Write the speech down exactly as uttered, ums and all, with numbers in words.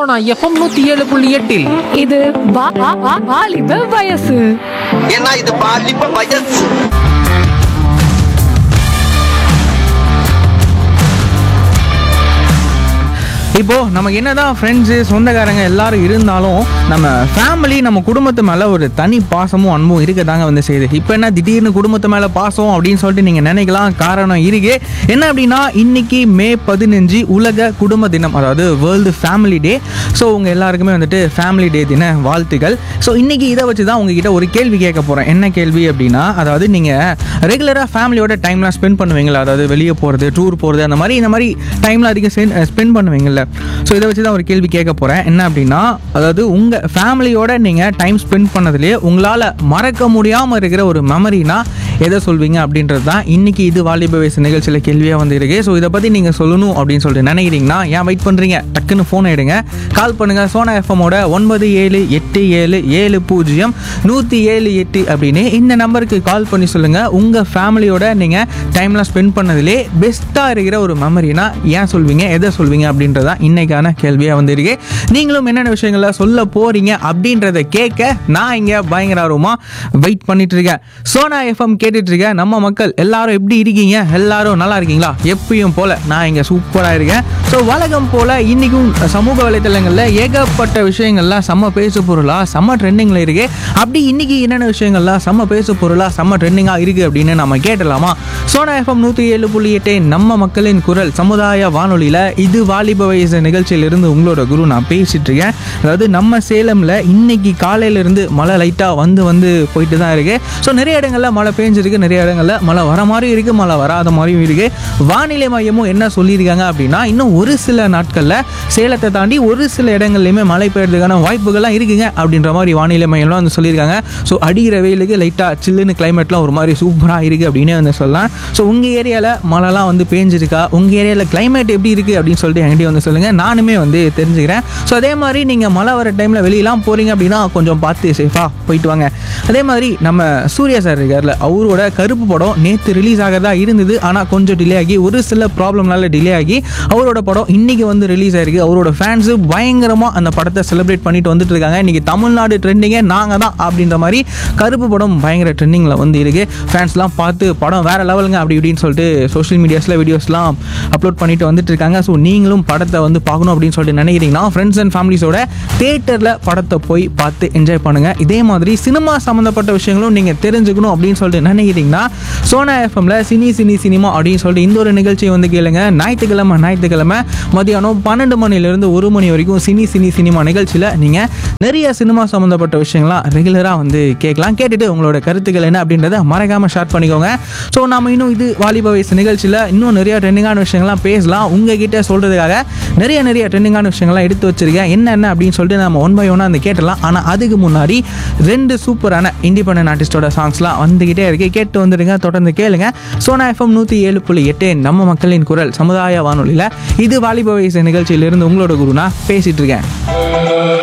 Sona FM நூத்தி ஏழு புள்ளி எட்டில் இது வா- வா- வா- வாலிப வயசு. ஏன்னா இது பாலிப்ப வயசு. இப்போ நமக்கு என்னதான் ஃப்ரெண்ட்ஸு சொந்தக்காரங்க எல்லாரும் இருந்தாலும் நம்ம ஃபேமிலி நம்ம குடும்பத்து மேலே ஒரு தனி பாசமும் அன்பும் இருக்க தாங்க வந்து செய்யுது. இப்போ என்ன திடீர்னு குடும்பத்து மேலே பாசம் அப்படின்னு சொல்லிட்டு நீங்கள் நினைக்கலாம். காரணம் இருக்கு. என்ன அப்படின்னா இன்னைக்கு மே பதினஞ்சு உலக குடும்ப தினம், அதாவது வேர்ல்டு ஃபேமிலி டே. ஸோ உங்கள் எல்லாருக்குமே வந்துட்டு ஃபேமிலி டே தின வாழ்த்துக்கள். ஸோ இன்னைக்கு இதை வச்சு தான் உங்ககிட்ட ஒரு கேள்வி கேட்க போகிறேன். என்ன கேள்வி அப்படின்னா, அதாவது நீங்கள் ரெகுலராக ஃபேமிலியோட டைம்லாம் ஸ்பெண்ட் பண்ணுவீங்களா? அதாவது வெளியே போகிறது, டூர் போகிறது, அந்த மாதிரி இந்த மாதிரி டைமில் அதிகம் ஸ்பெண்ட் பண்ணுவீங்கள்ல. ஸோ இதை வச்சு தான் ஒரு கேள்வி கேட்க போகிறேன். என்ன அப்படின்னா, அதாவது உங்கள் ஃபேமிலியோட நீங்கள் டைம் ஸ்பெண்ட் பண்ணதுலேயே உங்களால் மறக்க முடியாமல் இருக்கிற ஒரு மெமரினா எதை சொல்வீங்க அப்படின்றது தான் இன்றைக்கி இது வாலிப வயசு நிகழ்ச்சியில் கேள்வியாக வந்து இருக்குது. ஸோ இதை பற்றி நீங்கள் சொல்லணும் அப்படின்னு சொல்லிட்டு நினைக்கிறீங்கன்னா ஏன் வெயிட் பண்ணுறீங்க? டக்குன்னு ஃபோனை எடுங்க, கால் பண்ணுங்கள். சோனா எஃப்எம்மோட ஒன்பது ஏழு எட்டு ஏழு ஏழு பூஜ்ஜியம் நூற்றி ஏழு எட்டு அப்படின்னு இந்த நம்பருக்கு கால் பண்ணி சொல்லுங்கள். உங்கள் ஃபேமிலியோட நீங்கள் டைம்லாம் ஸ்பெண்ட் பண்ணதுலே பெஸ்ட்டாக இருக்கிற ஒரு மெமரினா ஏன் சொல்வீங்க, எதை சொல்வீங்க அப்படின்றதான் இன்னைக்கான கேள்வியாக வந்திருக்கு. நீங்களும் என்னென்ன விஷயங்களை சொல்ல போறீங்க அப்படின்றத கேட்க நான் இங்கே பயங்கர ஆர்வமாக வெயிட் பண்ணிட்டு இருக்கேன். சோனா எஃப்எம் கேட்டுட்டு இருக்கேன். நம்ம மக்கள் எல்லாரும் எப்படி இருக்கீங்க? எல்லாரும் நல்லா இருக்கீங்களா? எப்பயும் போல நான் இங்கே சூப்பராக இருக்கேன். ஸோ வழக்கம் போல இன்னைக்கும் சமூக வலைத்தளங்களில் ஏகப்பட்ட விஷயங்கள்லாம் செம்ம பேசு பொருளாக செம்ம ட்ரெண்டிங்கில் இருக்கு. அப்படி இன்னைக்கு என்னென்ன விஷயங்கள்லாம் செம்ம பேசு பொருளாக செம்ம ட்ரெண்டிங்காக இருக்குது அப்படின்னு நம்ம கேட்டலாமா? சோனா எஃப்எம் நூற்றி ஏழு புள்ளி எட்டு நம்ம மக்களின் குரல் சமுதாய வானொலியில் இது வாலிப வயசு நிகழ்ச்சியிலிருந்து உங்களோட குரு நான் பேசிட்டு இருக்கேன். அதாவது நம்ம சேலமில் இன்னைக்கு காலையிலேருந்து மழை லைட்டாக வந்து வந்து போயிட்டு தான் இருக்கு. ஸோ நிறைய இடங்களில் மழை பெஞ்சிருக்கு, நிறைய இடங்களில் மழை வர மாதிரியும் இருக்குது, மழை வராத மாதிரியும் இருக்குது. வானிலை மையமும் என்ன சொல்லியிருக்காங்க அப்படின்னா, இன்னும் ஒரு சில நாட்களில் சேலத்தை தாண்டி ஒரு சில இடங்கள்லையுமே மழை பெய்யறதுக்கான வாய்ப்புகள்லாம் இருக்குங்க அப்படின்ற மாதிரி வானிலை மையம்லாம் வந்து சொல்லியிருக்காங்க. ஸோ அடிக்கிற வெயிலுக்கு லைட்டாக சில்லுன்னு கிளைமேட்லாம் ஒரு மாதிரி சூப்பராக இருக்குது அப்படின்னு வந்து சொல்லலாம். ஸோ உங்கள் ஏரியாவில் மழைலாம் வந்து பேஞ்சிருக்கா, உங்கள் ஏரியாவில் கிளைமேட் எப்படி இருக்குது அப்படின்னு சொல்லிட்டு என்கிட்ட வந்து சொல்லுங்கள், நானுமே வந்து தெரிஞ்சுக்கிறேன். ஸோ அதே மாதிரி நீங்கள் மழை வர டைமில் வெளியெல்லாம் போகிறீங்க அப்படின்னா கொஞ்சம் பார்த்து சேஃபாக போயிட்டு வாங்க. அதே மாதிரி நம்ம சூர்யா சார் இருக்கார்ல, அவரோட கருப்பு படம் நேற்று ரிலீஸ் ஆகிறதா இருந்தது. ஆனால் கொஞ்சம் டிலே ஆகி ஒரு சில ப்ராப்ளம்னால டிலே ஆகி அவரோட படம் இன்னைக்கு வந்து ரிலீஸ் ஆயிருக்கு. அவரோட ஃபேன்ஸு பயங்கரமாக அந்த படத்தை செலிப்ரேட் பண்ணிட்டு வந்துட்டு இருக்காங்க. இன்னைக்கு தமிழ்நாடு ட்ரெண்டிங்கே நாங்கள் தான் அப்படின்ற மாதிரி கருப்பு படம் பயங்கர ட்ரெண்டிங்கில் வந்து இருக்கு. ஃபேன்ஸ்லாம் பார்த்து படம் வேற லெவலுங்க அப்படி இப்படின்னு சொல்லிட்டு சோஷியல் மீடியாஸில் வீடியோஸ்லாம் அப்லோட் பண்ணிட்டு வந்துட்டு இருக்காங்க. ஸோ நீங்களும் படத்தை வந்து பார்க்கணும் அப்படின்னு சொல்லிட்டு நினைக்கிறீங்கன்னா ஃப்ரெண்ட்ஸ் அண்ட் ஃபேமிலிஸோட தியேட்டரில் படத்தை போய் பார்த்து என்ஜாய் பண்ணுங்கள். இதே மாதிரி சினிமா சம்மந்தப்பட்ட விஷயங்களும் நீங்கள் தெரிஞ்சுக்கணும் அப்படின்னு சொல்லிட்டு நினைக்கிறீங்கன்னா சோனா எஃப்எம்ல சினி சினி சினிமா அப்படின்னு சொல்லிட்டு இந்த ஒரு நிகழ்ச்சியை வந்து கேளுங்க. ஞாயிற்றுக்கிழமை ஞாயிற்றுக்கிழமை மதியானம் பன்னெண்டு மணிலேருந்து ஒரு மணி வரைக்கும் சினி சினி சினிமா நிகழ்ச்சியில் நீங்கள் நிறைய சினிமா சம்மந்தப்பட்ட விஷயங்கள்லாம் ரெகுலராக வந்து கேட்கலாம். கேட்டுட்டு உங்களோட கருத்துக்கள் என்ன அப்படின்றத மறக்காமல் ஷேர் பண்ணிக்கோங்க. ஸோ நம்ம இன்னும் இது வாலிப வயசு நிகழ்ச்சியில் இன்னும் நிறைய ட்ரெண்டிங்கான விஷயங்கள்லாம் பேசலாம். உங்ககிட்ட சொல்கிறதுக்காக நிறைய நிறைய ட்ரெண்டிங்கான விஷயங்கள்லாம் எடுத்து வச்சிருக்கேன். என்னென்ன அப்படின்னு சொல்லிட்டு நம்ம ஒன் பை ஒன்னாக அந்த கேட்டலாம். ஆனால் அதுக்கு முன்னாடி ரெண்டு சூப்பரான இண்டிபெண்டன்ட் ஆர்டிஸ்டோட சாங்ஸ்லாம் வந்துக்கிட்டே இருக்கு. கேட்டு வந்துடுங்க, தொடர்ந்து கேளுங்க. சோனா எஃப்எம் நூற்றி ஏழு புள்ளி எட்டு நம்ம மக்களின் குரல் சமுதாய வானொலியில் இது வாலிப வயசு நிகழ்ச்சியிலிருந்து உங்களோட குரு நான் பேசிட்டு இருக்கேன்.